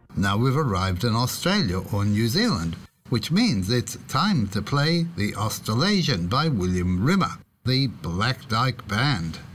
Now we've arrived in Australia or New Zealand, which means it's time to play The Australasian by William Rimmer, the Black Dyke Band.